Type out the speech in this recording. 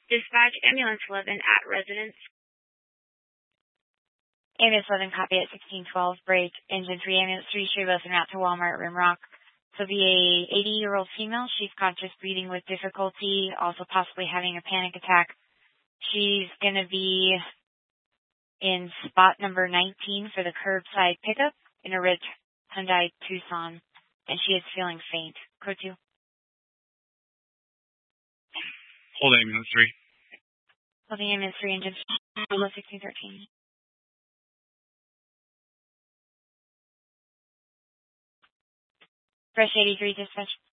Dispatch ambulance 11 at residence. Ambulance 11, copy at 1612, break, engine 3, ambulance 3, should both en route to Walmart, Rimrock. So be a 80-year-old female. She's conscious, breathing with difficulty, also possibly having a panic attack. She's going to be in spot number 19 for the curbside pickup in a red Hyundai Tucson, and she is feeling faint. Code 2. Hold ambulance 3. Holding ambulance 3, engine 1613. Fresh 83, dispatch.